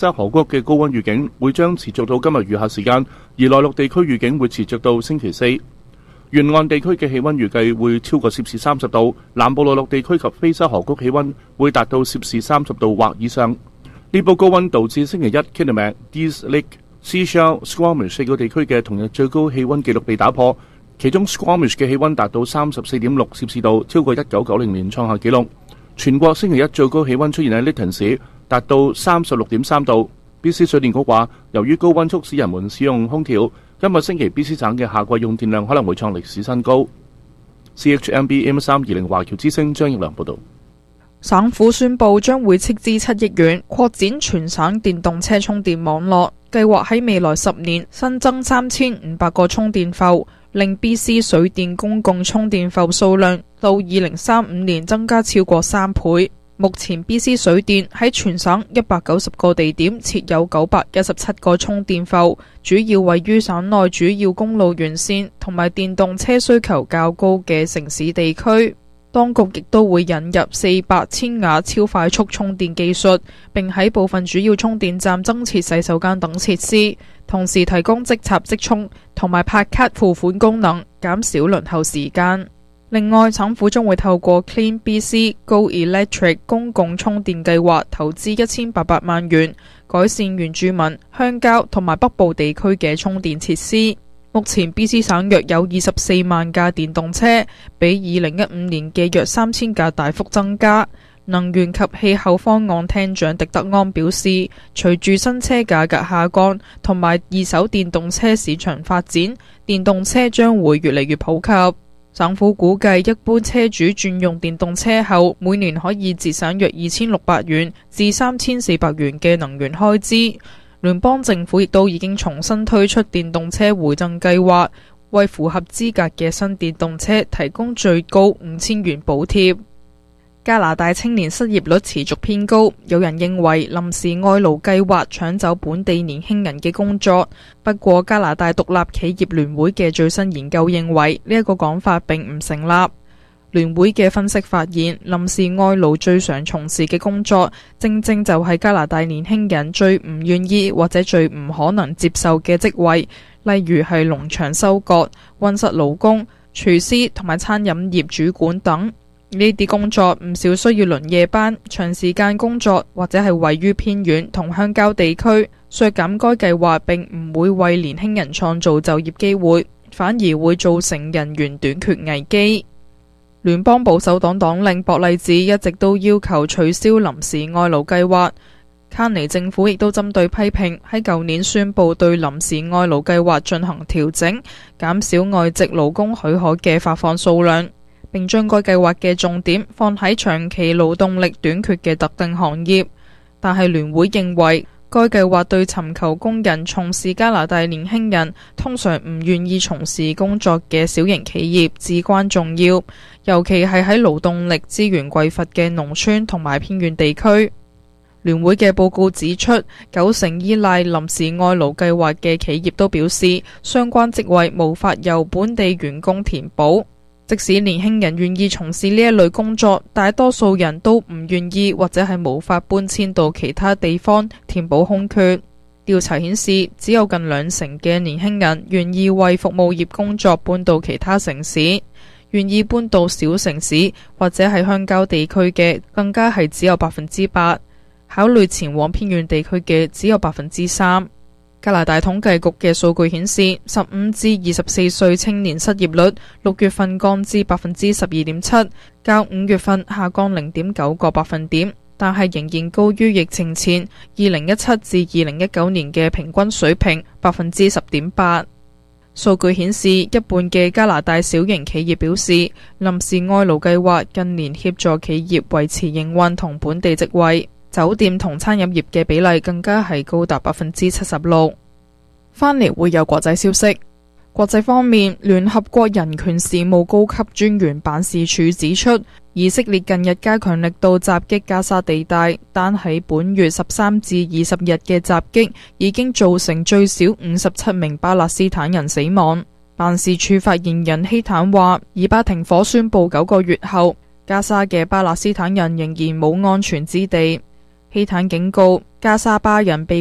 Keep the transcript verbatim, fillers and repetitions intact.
沙河谷嘅高溫預警會將持續到今日餘下時間，而內陸地區預警會持續到星期四。沿岸地區嘅氣溫預計會超過攝氏三十度，南部內陸地區及非沙河谷氣溫會達到攝氏三十度或以上。呢波高溫導致星期一 Kitimat、Dease Lake、Sechelt、Squamish 四個地區嘅同日最高氣溫紀錄被打破，其中 Squamish 嘅氣溫達到三十四點六攝氏度，超過一九九零年創下紀錄。全國星期一最高氣溫出現喺 Lytton 市，達到三十六點三度。B C 水電局話，由於高溫促使人們使用空調，今日星期 B C 省嘅夏季用電量可能會創歷史新高。C H M B M 三二零華僑之聲張益良報道。 省府宣布將會斥資七億元擴展全省電動車充電網絡，計劃喺未來十年新增三千五百個充電埠，令 B C 水電公共充電埠數量到二零三五年增加超過三倍。目前 B C 水電喺全省一百九十個地點設有九百一十七個充電埠，主要位於省內主要公路沿線同埋電動車需求較高嘅城市地區。當局亦都會引入四百千瓦超快速充電技術，並喺部分主要充電站增設洗手間等設施，同時提供即插即充同埋拍卡付款功能，減少輪候時間。另外，省府將會透過 Clean B C Go Electric 公共充電計劃投資一千八百萬元，改善原住民、鄉郊同埋北部地區嘅充電設施。目前 B C 省約有二十四萬架電動車，比二零一五年嘅約三千架大幅增加。能源及氣候方案廳長狄德安表示，隨住新車價格下降同埋二手電動車市場發展，電動車將會越嚟越普及。省府估計，一般車主轉用電動車後，每年可以節省約二千六百元至三千四百元嘅能源開支。聯邦政府亦都已經重新推出電動車回贈計劃，為符合資格嘅新電動車提供最高五千元補貼。加拿大青年失業率持續偏高，有人認為臨時外勞計劃搶走本地年輕人嘅工作。不過，加拿大獨立企業聯會嘅最新研究認為呢一個講法並唔成立。聯會嘅分析發現，臨時外勞最常從事嘅工作，正正就係加拿大年輕人最唔願意或者最唔可能接受嘅職位，例如係農場收割、溫室勞工、廚師同埋餐飲業主管等。呢啲工作唔少需要輪夜班、長時間工作，或者係位於偏遠同鄉郊地區。削減該計劃並唔會為年輕人創造就業機會，反而會造成人員短缺危機。聯邦保守黨黨領博勵治一直都要求取消臨時外勞計劃。卡尼政府亦都針對批評，喺舊年宣布對臨時外勞計劃進行調整，減少外籍勞工許可嘅發放數量，並將該計劃嘅重點放喺長期勞動力短缺嘅特定行業。但係聯會認為，該計劃對尋求工人從事加拿大年輕人通常唔願意從事工作嘅小型企業至關重要，尤其係喺勞動力資源匱乏嘅農村同埋偏遠地區。聯會嘅報告指出，九成依賴臨時外勞計劃嘅企業都表示，相關職位無法由本地員工填補。即使年輕人願意從事呢一類工作，大多數人都唔願意或者係無法搬遷到其他地方填補空缺。調查顯示，只有近兩成嘅年輕人願意為服務業工作搬到其他城市，願意搬到小城市或者係鄉郊地區嘅更加係只有百分之八，考慮前往偏遠地區嘅只有百分之三。加拿大統計局嘅數據顯示，十五至二十四歲青年失業率六月份降至百分之十二點七，較五月份下降零點九個百分點，但係仍然高於疫情前二零一七至二零一九年嘅平均水平百分之十點八。數據顯示，一半嘅加拿大小型企業表示，臨時外勞計劃近年協助企業維持營運同本地職位。酒店同餐飲業嘅比例更加係高達百分之七十六。返嚟會有國際消息。國際方面，聯合國人權事務高級專員辦事處指出，以色列近日加強力度襲擊加沙地帶，單喺本月十三至二十日嘅襲擊已經造成最少五十七名巴勒斯坦人死亡。辦事處發言人希坦話，以巴停火宣布九個月後，加沙嘅巴勒斯坦人仍然冇安全之地。希坦警告， 加沙巴人被